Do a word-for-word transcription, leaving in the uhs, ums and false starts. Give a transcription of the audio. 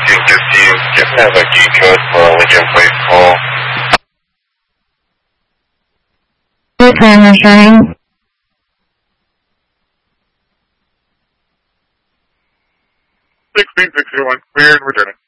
can just see, just have a key code for a Lincoln Place call. Return returning. sixteen sixty-one, cleared, returning.